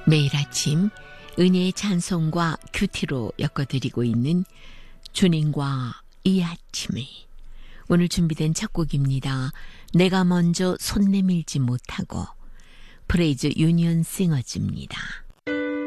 매일 아침 은혜의 찬송과 큐티로 엮어드리고 있는 주님과 이 아침을, 오늘 준비된 첫 곡입니다. 내가 먼저 손 내밀지 못하고, 프레이즈 유니언 싱어즈입니다.